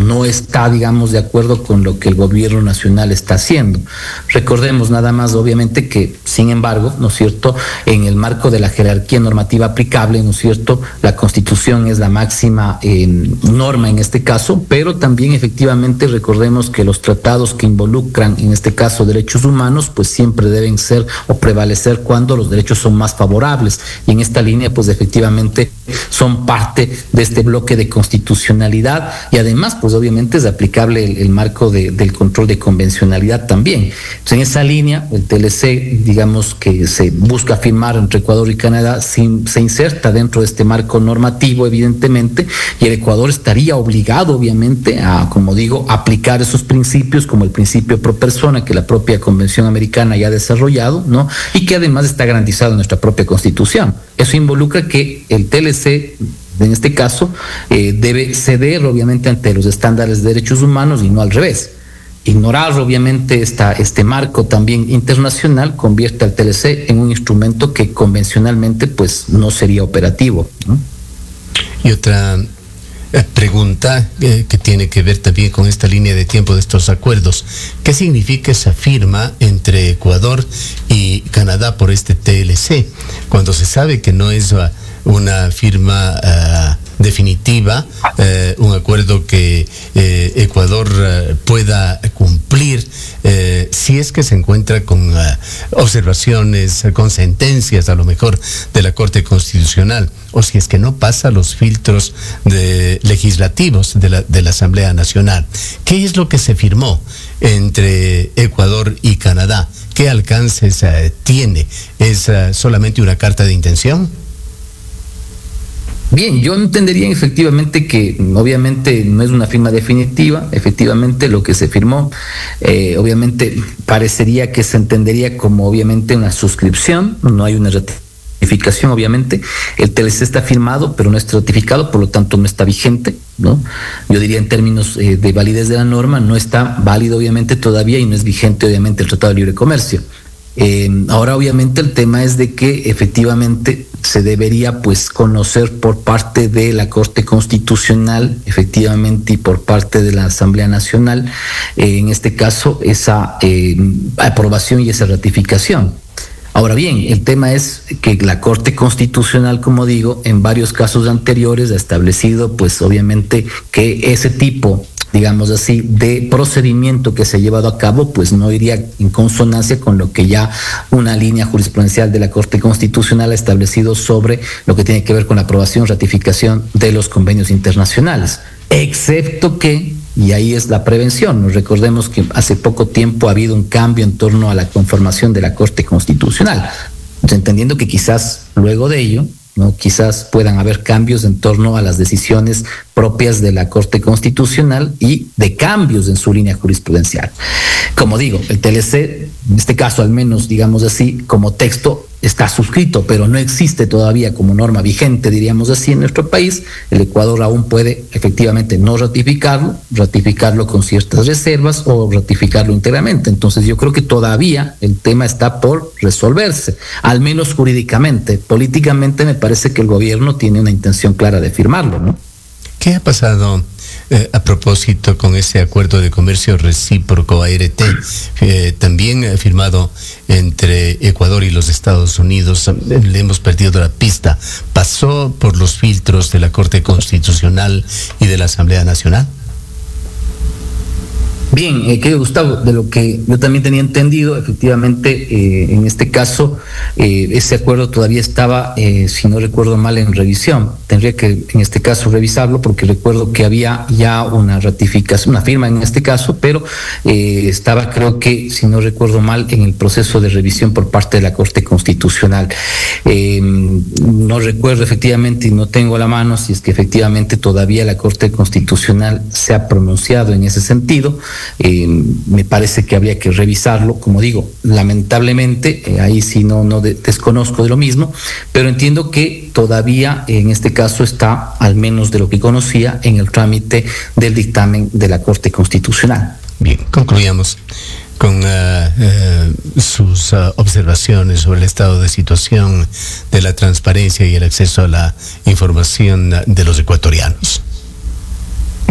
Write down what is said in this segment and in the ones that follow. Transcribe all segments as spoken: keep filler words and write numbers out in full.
no está, digamos, de acuerdo con lo que el gobierno nacional está haciendo. Recordemos nada más, obviamente, que, sin embargo, ¿no es cierto?, en el marco de la jerarquía normativa aplicable, ¿no es cierto?, la Constitución es la máxima eh, norma en este caso, pero también efectivamente recordemos que los tratados que involucran, en este caso, derechos humanos, pues siempre deben ser o prevalecer cuando los derechos son más favorables. Y en esta línea, pues efectivamente son parte de este bloque de constitucionalidad y además, pues obviamente es aplicable el, el marco de, del control de convencionalidad también. Entonces, en esa línea, el T L C, digamos, que se busca firmar entre Ecuador y Canadá, se, se inserta dentro de este marco normativo, evidentemente, y el Ecuador estaría obligado, obviamente, a, como digo, aplicar esos principios, como el principio pro persona que la propia Convención Americana ya ha desarrollado, ¿no? Y que además está garantizado en nuestra propia Constitución. Eso involucra que el T L C, en este caso, eh, debe ceder, obviamente, ante los estándares de derechos humanos y no al revés. Ignorar, obviamente, esta, este marco también internacional convierte al T L C en un instrumento que convencionalmente, pues, no sería operativo, ¿no? Y otra pregunta eh, que tiene que ver también con esta línea de tiempo de estos acuerdos. ¿Qué significa esa firma entre Ecuador y Canadá por este T L C? Cuando se sabe que no es una firma uh, definitiva, uh, un acuerdo que uh, Ecuador uh, pueda cumplir, uh, si es que se encuentra con uh, observaciones, uh, con sentencias a lo mejor de la Corte Constitucional, o si es que no pasa los filtros de, legislativos de la, de la Asamblea Nacional. ¿Qué es lo que se firmó entre Ecuador y Canadá? ¿Qué alcances uh, tiene? ¿Es uh, solamente una carta de intención? Bien, yo entendería efectivamente que obviamente no es una firma definitiva, efectivamente lo que se firmó, eh, obviamente parecería que se entendería como obviamente una suscripción, no hay una ratificación obviamente, el T L C está firmado pero no está ratificado, por lo tanto no está vigente, ¿no? Yo diría en términos eh, de validez de la norma, no está válido obviamente todavía y no es vigente obviamente el Tratado de Libre Comercio. Eh, ahora obviamente el tema es de que efectivamente se debería pues conocer por parte de la Corte Constitucional efectivamente y por parte de la Asamblea Nacional eh, en este caso esa eh, aprobación y esa ratificación. Ahora bien, el tema es que la Corte Constitucional, como digo, en varios casos anteriores ha establecido pues obviamente que ese tipo, digamos así, de procedimiento que se ha llevado a cabo, pues no iría en consonancia con lo que ya una línea jurisprudencial de la Corte Constitucional ha establecido sobre lo que tiene que ver con la aprobación, ratificación de los convenios internacionales, excepto que, y ahí es la prevención, nos recordemos que hace poco tiempo ha habido un cambio en torno a la conformación de la Corte Constitucional, entonces, entendiendo que quizás luego de ello, ¿no?, quizás puedan haber cambios en torno a las decisiones propias de la Corte Constitucional y de cambios en su línea jurisprudencial. Como digo, el T L C, en este caso al menos, digamos así, como texto está suscrito, pero no existe todavía como norma vigente, diríamos así, en nuestro país. El Ecuador aún puede efectivamente no ratificarlo, ratificarlo con ciertas reservas o ratificarlo íntegramente. Entonces yo creo que todavía el tema está por resolverse, al menos jurídicamente. Políticamente me parece que el gobierno tiene una intención clara de firmarlo, ¿no? ¿Qué ha pasado eh, a propósito con ese acuerdo de comercio recíproco A R T, eh, también eh, firmado entre Ecuador y los Estados Unidos? Eh, le hemos perdido la pista. ¿Pasó por los filtros de la Corte Constitucional y de la Asamblea Nacional? Bien, eh, querido Gustavo, de lo que yo también tenía entendido, efectivamente, eh, en este caso, eh, ese acuerdo todavía estaba, eh, si no recuerdo mal, en revisión. Tendría que, en este caso, revisarlo, porque recuerdo que había ya una ratificación, una firma en este caso, pero eh, estaba, creo que, si no recuerdo mal, en el proceso de revisión por parte de la Corte Constitucional. Eh, no recuerdo efectivamente y no tengo a la mano si es que efectivamente todavía la Corte Constitucional se ha pronunciado en ese sentido. Eh, me parece que habría que revisarlo, como digo, lamentablemente, eh, ahí sí no, no de, desconozco de lo mismo, pero entiendo que todavía en este caso está, al menos de lo que conocía, en el trámite del dictamen de la Corte Constitucional. Bien, concluyamos con uh, uh, sus uh, observaciones sobre el estado de situación de la transparencia y el acceso a la información de los ecuatorianos.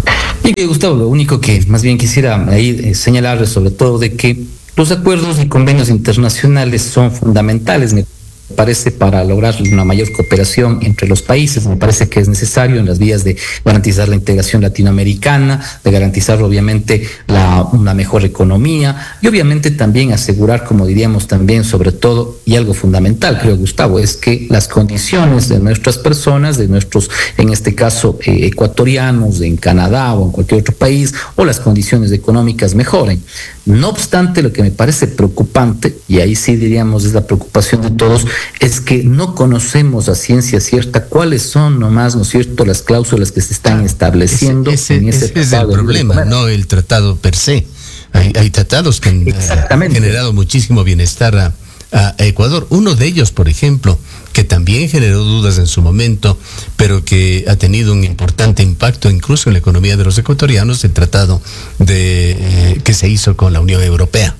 Y Gustavo, lo único que más bien quisiera ahí eh, señalar es sobre todo de que los acuerdos y convenios internacionales son fundamentales, me parece, para lograr una mayor cooperación entre los países. Me parece que es necesario en las vías de garantizar la integración latinoamericana, de garantizar obviamente la, una mejor economía y obviamente también asegurar, como diríamos también, sobre todo, y algo fundamental, creo, Gustavo, es que las condiciones de nuestras personas, de nuestros, en este caso, eh, ecuatorianos, en Canadá o en cualquier otro país, o las condiciones económicas mejoren. No obstante, lo que me parece preocupante, y ahí sí diríamos es la preocupación de todos, es que no conocemos a ciencia cierta cuáles son nomás, ¿no es cierto?, las cláusulas que se están estableciendo. Ese, ese, en ese ese es el problema, no el tratado per se. Hay, hay tratados que han uh, generado muchísimo bienestar a, a Ecuador. Uno de ellos, por ejemplo, que también generó dudas en su momento, pero que ha tenido un importante impacto incluso en la economía de los ecuatorianos, el tratado de, eh, que se hizo con la Unión Europea.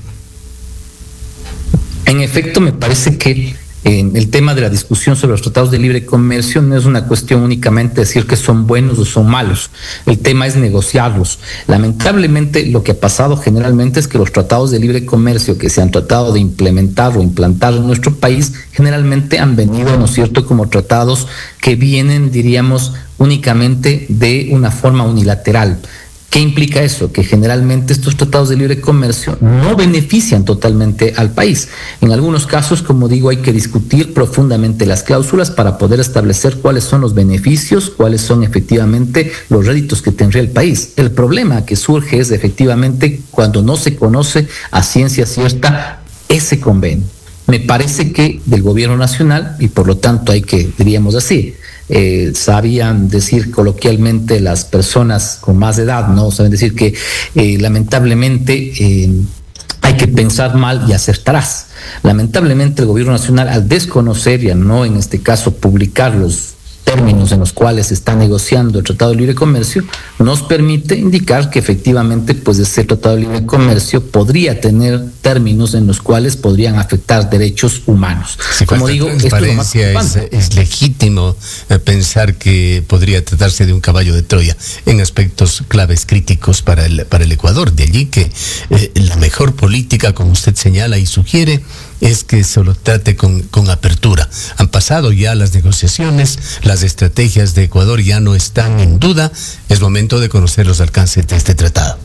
En efecto, me parece que eh, el tema de la discusión sobre los tratados de libre comercio no es una cuestión únicamente de decir que son buenos o son malos. El tema es negociarlos. Lamentablemente, lo que ha pasado generalmente es que los tratados de libre comercio que se han tratado de implementar o implantar en nuestro país generalmente han venido, ¿no es cierto?, como tratados que vienen, diríamos, únicamente de una forma unilateral. ¿Qué implica eso? Que generalmente estos tratados de libre comercio no benefician totalmente al país. En algunos casos, como digo, hay que discutir profundamente las cláusulas para poder establecer cuáles son los beneficios, cuáles son efectivamente los réditos que tendría el país. El problema que surge es efectivamente cuando no se conoce a ciencia cierta ese convenio. Me parece que del gobierno nacional, y por lo tanto hay que, diríamos así, Eh, sabían decir coloquialmente las personas con más edad, ¿no? Saben decir que eh, lamentablemente eh, hay que pensar mal y acertarás. Lamentablemente el gobierno nacional, al desconocer y a no, en este caso, publicar los términos en los cuales se está negociando el Tratado de Libre Comercio, nos permite indicar que efectivamente pues ese Tratado de Libre Comercio podría tener términos en los cuales podrían afectar derechos humanos. Si Como digo, esto es, lo más es, es legítimo eh, pensar que podría tratarse de un caballo de Troya en aspectos claves críticos para el, para el Ecuador. De allí que eh, la mejor política, como usted señala y sugiere, es que se lo trate con, con apertura. Han pasado ya las negociaciones, las estrategias de Ecuador ya no están en duda. Es momento de conocer los alcances de este tratado.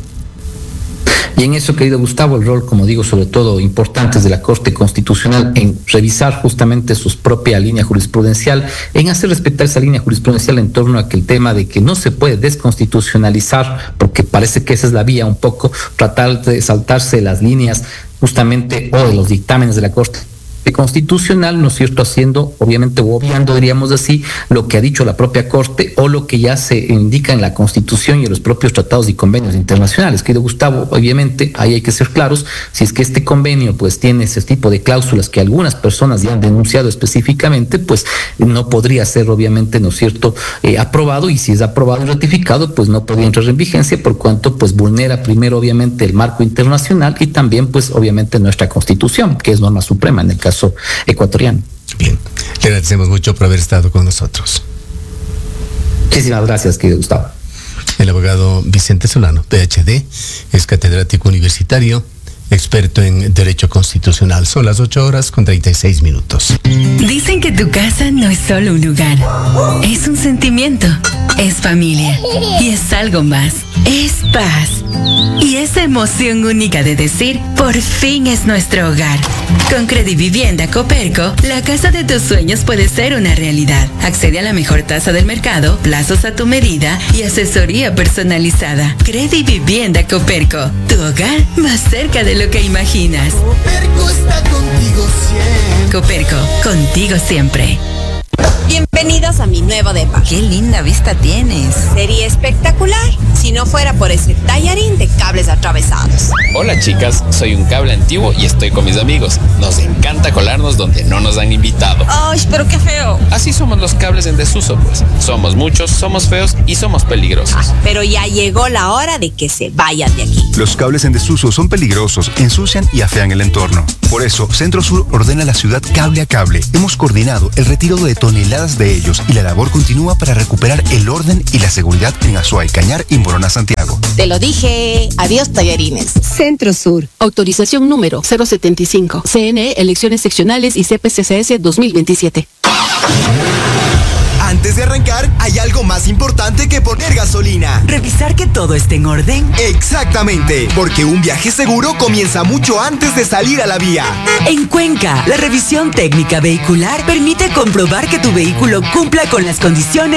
Y en eso, querido Gustavo, el rol, como digo, sobre todo importante de la Corte Constitucional en revisar justamente su propia línea jurisprudencial, en hacer respetar esa línea jurisprudencial en torno a que el tema de que no se puede desconstitucionalizar, porque parece que esa es la vía un poco, tratar de saltarse las líneas justamente o de los dictámenes de la Corte Constitucional, ¿no es cierto?, haciendo, obviamente, o obviando, diríamos así, lo que ha dicho la propia Corte o lo que ya se indica en la Constitución y en los propios tratados y convenios internacionales. Querido Gustavo, obviamente, ahí hay que ser claros, si es que este convenio, pues, tiene ese tipo de cláusulas que algunas personas ya han denunciado específicamente, pues, no podría ser, obviamente, ¿no es cierto?, eh, aprobado, y si es aprobado y ratificado, pues, no podría entrar en vigencia, por cuanto, pues, vulnera primero, obviamente, el marco internacional y también, pues, obviamente, nuestra Constitución, que es norma suprema en el caso ecuatoriano. Bien, le agradecemos mucho por haber estado con nosotros. Muchísimas gracias, querido Gustavo. El abogado Vicente Solano, P H D, es catedrático universitario, experto en Derecho Constitucional. Son las ocho horas con treinta y seis minutos. Dicen que tu casa no es solo un lugar, es un sentimiento, es familia y es algo más, es paz. Y esa emoción única de decir, por fin es nuestro hogar. Con Credivivienda Coperco, la casa de tus sueños puede ser una realidad. Accede a la mejor tasa del mercado, plazos a tu medida y asesoría personalizada. Credivivienda Coperco, tu hogar más cerca de lo que imaginas. Coperco está contigo siempre. Coperco, contigo siempre. Bienvenidos a mi nuevo depa. ¡Qué linda vista tienes! Sería espectacular si no fuera por ese tallarín de cables atravesados. Hola chicas, soy un cable antiguo y estoy con mis amigos. Nos encanta colarnos donde no nos han invitado. ¡Ay, pero qué feo! Así somos los cables en desuso, pues. Somos muchos, somos feos y somos peligrosos. Ah, pero ya llegó la hora de que se vayan de aquí. Los cables en desuso son peligrosos, ensucian y afean el entorno. Por eso, Centro Sur ordena a la ciudad cable a cable. Hemos coordinado el retiro de toneladas de ellos y la labor continúa para recuperar el orden y la seguridad en Azuay, Cañar y Moroná. Aduana Santiago. Te lo dije. Adiós, tallarines. Centro Sur. Autorización número cero setenta y cinco. C N E, elecciones seccionales y C P C C S dos mil veintisiete. Antes de arrancar, hay algo más importante que poner gasolina. ¿Revisar que todo esté en orden? Exactamente, porque un viaje seguro comienza mucho antes de salir a la vía. En Cuenca, la revisión técnica vehicular permite comprobar que tu vehículo cumpla con las condiciones